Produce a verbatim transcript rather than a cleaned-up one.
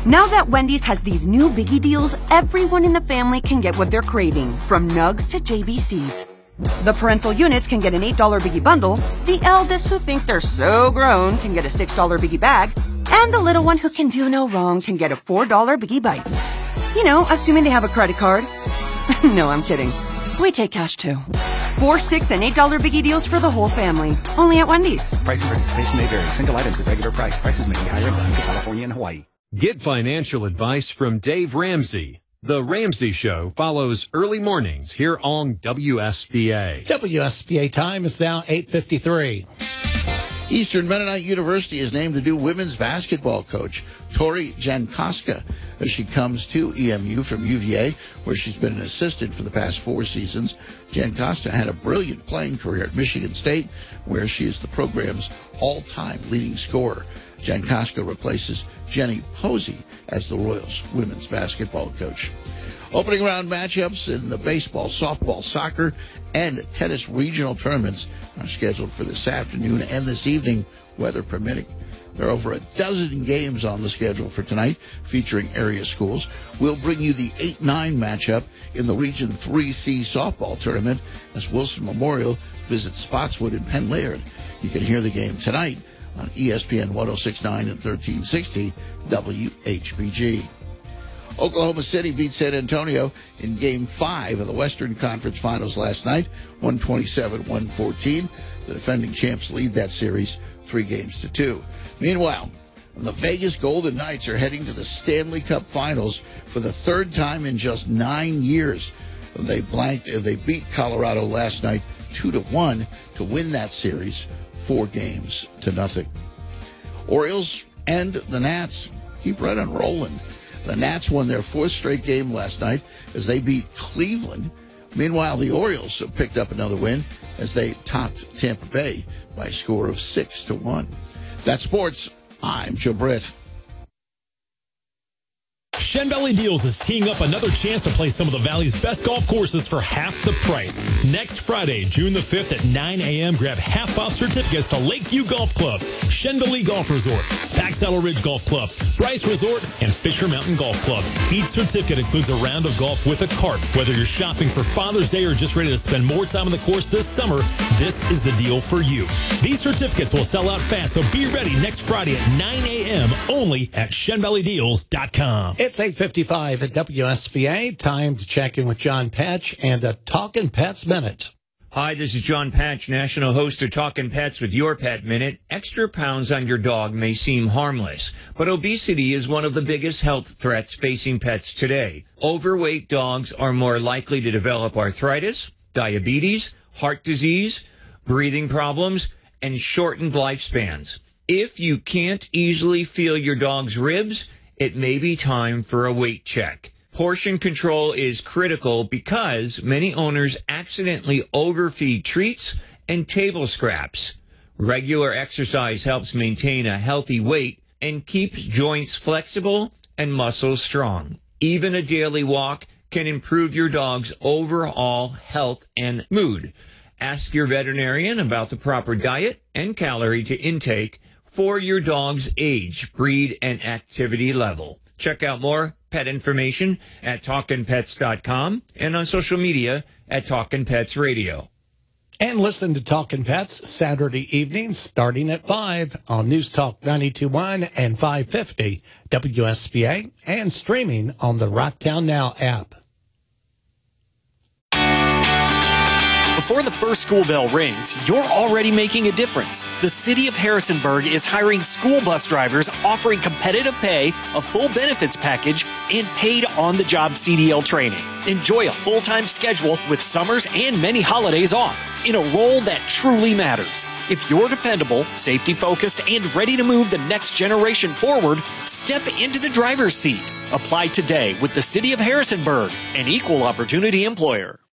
Now that Wendy's has these new biggie deals, everyone in the family can get what they're craving, from nugs to J B Cs. The parental units can get an eight dollar biggie bundle, the eldest who think they're so grown can get a six dollar biggie bag, and the little one who can do no wrong can get a four dollar biggie bites. You know, assuming they have a credit card. No, I'm kidding. We take cash too. Four, six, and eight dollar biggie deals for the whole family. Only at Wendy's. Price and participation may vary. Single items at regular price. Prices may be higher in Alaska, California, and Hawaii. Get financial advice from Dave Ramsey. The Ramsey Show follows early mornings here on W S B A. W S B A time is now eight fifty-three. Eastern Mennonite University is named a new women's basketball coach, Tori Jankowska, as she comes to E M U from U V A, where she's been an assistant for the past four seasons. Jankowska had a brilliant playing career at Michigan State, where she is the program's all-time leading scorer. Jankowska replaces Jenny Posey as the Royals women's basketball coach. Opening round matchups in the baseball, softball, soccer, and tennis regional tournaments are scheduled for this afternoon and this evening, weather permitting. There are over a dozen games on the schedule for tonight, featuring area schools. We'll bring you the eight nine matchup in the Region three C softball tournament as Wilson Memorial visits Spotswood and Penn Laird. You can hear the game tonight on E S P N one oh six point nine and thirteen sixty W H B G. Oklahoma City beat San Antonio in Game five of the Western Conference Finals last night, one twenty-seven one fourteen. The defending champs lead that series three games to two. Meanwhile, the Vegas Golden Knights are heading to the Stanley Cup Finals for the third time in just nine years. They blanked. They beat Colorado last night two to one to win that series four games to nothing. Orioles and the Nats keep right on rolling. The Nats won their fourth straight game last night as they beat Cleveland. Meanwhile, the Orioles have picked up another win as they topped Tampa Bay by a score of six to one. That's sports. I'm Joe Britt. Shen Valley Deals is teeing up another chance to play some of the Valley's best golf courses for half the price. Next Friday, June the fifth at nine a.m., grab half-off certificates to Lakeview Golf Club, Shenvalley Golf Resort, Pack Saddle Ridge Golf Club, Bryce Resort, and Fisher Mountain Golf Club. Each certificate includes a round of golf with a cart. Whether you're shopping for Father's Day or just ready to spend more time on the course this summer, this is the deal for you. These certificates will sell out fast, so be ready next Friday at nine a.m. only at Shen Valley Deals dot com. It's eight fifty-five at W S B A. Time to check in with John Patch and a Talkin' Pets Minute. Hi, this is John Patch, national host of Talkin' Pets with Your Pet Minute. Extra pounds on your dog may seem harmless, but obesity is one of the biggest health threats facing pets today. Overweight dogs are more likely to develop arthritis, diabetes, heart disease, breathing problems, and shortened lifespans. If you can't easily feel your dog's ribs, it may be time for a weight check. Portion control is critical because many owners accidentally overfeed treats and table scraps. Regular exercise helps maintain a healthy weight and keeps joints flexible and muscles strong. Even a daily walk can improve your dog's overall health and mood. Ask your veterinarian about the proper diet and calorie to intake for your dog's age, breed, and activity level. Check out more pet information at talkin pets dot com and on social media at Talkin' Pets Radio. And listen to Talkin' Pets Saturday evenings starting at five on News Talk ninety-two point one and five fifty W S B A and streaming on the Rocktown Now app. Before the first school bell rings, you're already making a difference. The City of Harrisonburg is hiring school bus drivers, offering competitive pay, a full benefits package, and paid on-the-job C D L training. Enjoy a full-time schedule with summers and many holidays off in a role that truly matters. If you're dependable, safety-focused, and ready to move the next generation forward, step into the driver's seat. Apply today with the City of Harrisonburg, an equal opportunity employer.